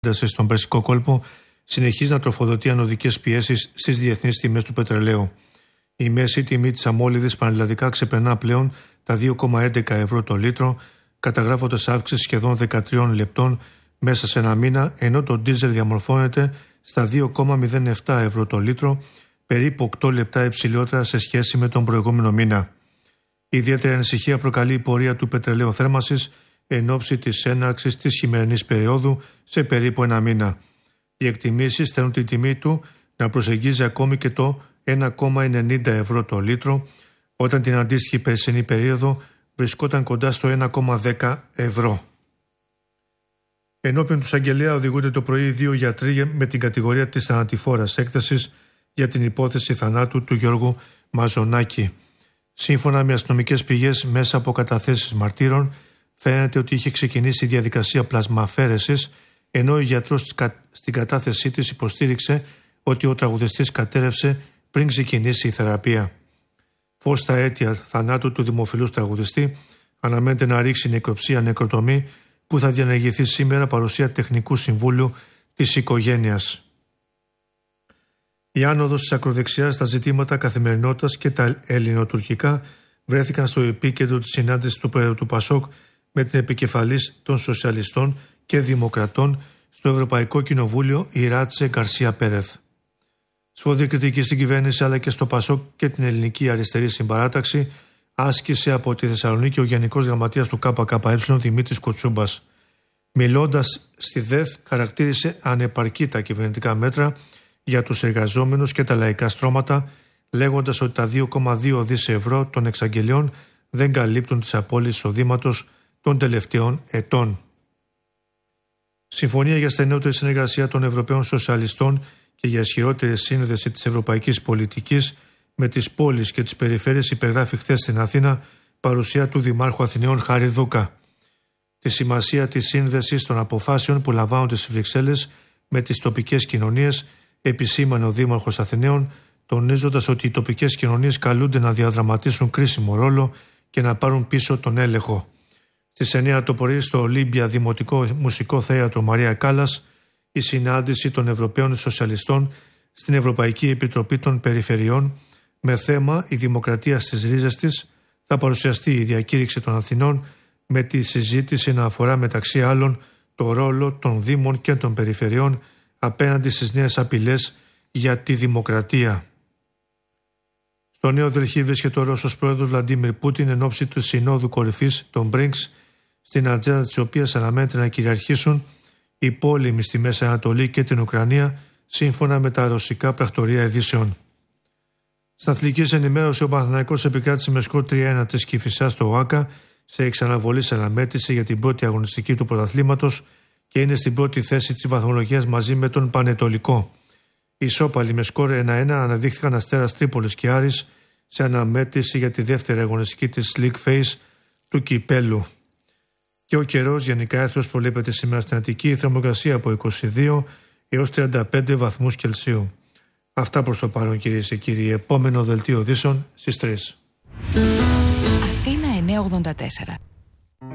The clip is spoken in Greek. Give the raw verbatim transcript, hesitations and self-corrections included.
στον Περσικό κόλπο συνεχίζει να τροφοδοτεί ανωδικές πιέσεις στις διεθνείς τιμές του πετρελαίου. Η μέση τιμή της αμμόλυδης πανελλαδικά ξεπερνά πλέον τα δύο κόμμα έντεκα ευρώ το λίτρο, καταγράφοντας αύξηση σχεδόν δεκατρία λεπτών μέσα σε ένα μήνα, ενώ το ντίζελ διαμορφώνεται στα δύο κόμμα μηδέν επτά ευρώ το λίτρο, περίπου οκτώ λεπτά υψηλότερα σε σχέση με τον προηγούμενο μήνα. Ιδιαίτερη ανησυχία προκαλεί η πορεία του πετρελαίου θέρμανσης εν ώψη της έναρξης της χειμερινής περίοδου σε περίπου ένα μήνα. Οι εκτιμήσεις στέλνουν την τιμή του να προσεγγίζει ακόμη και το ένα κόμμα ενενήντα ευρώ το λίτρο, όταν την αντίστοιχη περσινή περίοδο βρισκόταν κοντά στο ένα κόμμα δέκα ευρώ. Ενώπιον του εισαγγελέα οδηγούνται το πρωί δύο γιατροί με την κατηγορία της θανατηφόρας έκθεσης για την υπόθεση θανάτου του Γιώργου Μαζονάκη. Σύμφωνα με αστυνομικές πηγές, μέσα από καταθέσεις μαρτύρων, φαίνεται ότι είχε ξεκινήσει η διαδικασία πλασμαφαίρεσης, ενώ ο γιατρός στην κατάθεσή της υποστήριξε ότι ο τραγουδιστής κατέρευσε πριν ξεκινήσει η θεραπεία. Φως στα αίτια θανάτου του δημοφιλούς τραγουδιστή αναμένεται να ρίξει νεκροψία νεκροτομή που θα διενεργηθεί σήμερα παρουσία τεχνικού συμβούλου της οικογένειας. Η άνοδος της ακροδεξιάς στα ζητήματα καθημερινότητας και τα ελληνοτουρκικά βρέθηκαν στο επίκεντρο της συνάντησης του Προέδρου του Πασόκ με την επικεφαλής των Σοσιαλιστών και Δημοκρατών στο Ευρωπαϊκό Κοινοβούλιο, η Ράτσε Γκαρσία Πέρεθ. Σφοδρή κριτική στην κυβέρνηση αλλά και στο Πασόκ και την Ελληνική Αριστερή Συμπαράταξη άσκησε από τη Θεσσαλονίκη ο Γενικός Γραμματείας του ΚΚΕ Δημήτρης Κουτσούμπας. Μιλώντας στη ΔΕΘ, χαρακτήρισε ανεπαρκή τα κυβερνητικά μέτρα για τους εργαζόμενους και τα λαϊκά στρώματα, λέγοντας ότι τα δύο κόμμα δύο δισεκατομμύρια ευρώ των εξαγγελιών δεν καλύπτουν τις απώλειες εισοδήματος των τελευταίων ετών. Συμφωνία για στενότερη συνεργασία των Ευρωπαίων Σοσιαλιστών και για ισχυρότερη σύνδεση της ευρωπαϊκής πολιτικής με τις πόλεις και τις περιφέρειες υπεγράφει χθες στην Αθήνα, παρουσία του Δημάρχου Αθηναίων Χάρη Δούκα. Τη σημασία της σύνδεσης των αποφάσεων που λαμβάνονται στις Βρυξέλλες με τις τοπικές κοινωνίες επισήμανε ο Δήμαρχος Αθηναίων, τονίζοντας ότι οι τοπικές κοινωνίες καλούνται να διαδραματίσουν κρίσιμο ρόλο και να πάρουν πίσω τον έλεγχο. Στις εννιά το πρωί στο Ολύμπια Δημοτικό Μουσικό Θέατρο Μαρία Κάλλας, η συνάντηση των Ευρωπαίων Σοσιαλιστών στην Ευρωπαϊκή Επιτροπή των Περιφερειών με θέμα «Η δημοκρατία στις ρίζες της», θα παρουσιαστεί η διακήρυξη των Αθηνών με τη συζήτηση να αφορά μεταξύ άλλων το ρόλο των Δήμων και των Περιφερειών απέναντι στις νέες απειλές για τη δημοκρατία. Στο Νέο Δελχή βρίσκεται ο Ρώσος πρόεδρος Βλαντίμιρ Πούτιν εν ώψη του Συνόδου Κορυφής των μπρικς, στην ατζέντα της οποίας αναμένεται να κυριαρχήσουν οι πόλεμοι στη Μέση Ανατολή και την Ουκρανία, σύμφωνα με τα ρωσικά πρακτορία ειδήσεων. Στα αθλητική ενημέρωση, ο Παναθηναϊκός επικράτησε με σκορ τρία ένα της Κηφισάς στο ΟΑΚΑ σε εξαναβολής αναμέτρηση για την πρώτη αγωνιστική του πρωταθλήματος και είναι στην πρώτη θέση της βαθμολογίας μαζί με τον Πανετολικό. Οι ισόπαλοι με σκορ ένα ένα αναδείχθηκαν Αστέρας Τρίπολης και Άρης σε αναμέτρηση για τη δεύτερη αγωνιστική της League Phase του Κυπέλου. Και ο καιρός γενικά έθρος προβλέπεται σήμερα στην Αττική, η θερμοκρασία από είκοσι δύο έως τριάντα πέντε βαθμούς Κελσίου. Αυτά προς το παρόν, κυρίες και κύριοι. Επόμενο δελτίο ειδήσεων στις τρεις. Αθήνα εννιακόσια ογδόντα τέσσερα.